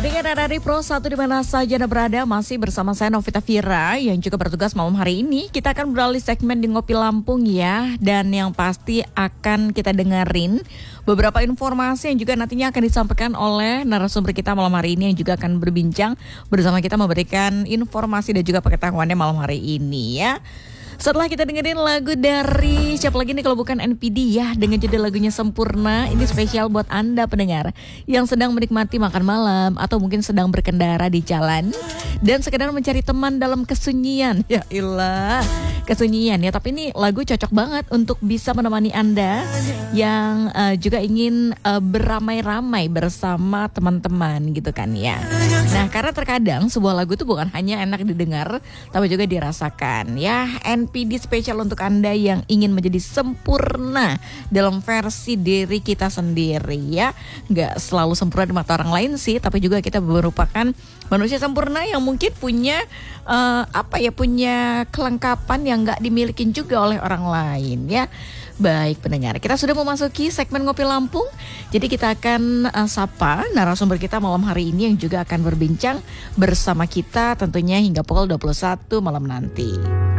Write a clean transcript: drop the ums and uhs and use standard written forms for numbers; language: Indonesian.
Pendengar RRI Pro 1 di mana saja Anda berada, masih bersama saya Novita Vira yang juga bertugas malam hari ini. Kita akan beralih segmen di Ngopi Lampung ya, dan yang pasti akan kita dengerin beberapa informasi yang juga nantinya akan disampaikan oleh narasumber kita malam hari ini yang juga akan berbincang bersama kita memberikan informasi dan juga pengetahuannya malam hari ini ya. Setelah kita dengerin lagu dari siapa lagi nih kalau bukan NPD ya, dengan judul lagunya Sempurna. Ini spesial buat Anda pendengar yang sedang menikmati makan malam atau mungkin sedang berkendara di jalan dan sekedar mencari teman dalam kesunyian. Ya ilah, kesunyian ya. Tapi ini lagu cocok banget untuk bisa menemani Anda yang juga ingin beramai-ramai bersama teman-teman gitu kan ya. Nah, karena terkadang sebuah lagu itu bukan hanya enak didengar tapi juga dirasakan ya. NPD spesial untuk Anda yang ingin menjadi sempurna dalam versi diri kita sendiri ya. Gak selalu sempurna di mata orang lain sih, tapi juga kita merupakan manusia sempurna yang mungkin punya punya kelengkapan yang gak dimiliki juga oleh orang lain ya. Baik pendengar, kita sudah memasuki segmen Ngopi Lampung. Jadi kita akan sapa narasumber kita malam hari ini yang juga akan berbincang bersama kita tentunya hingga pukul 21 malam nanti.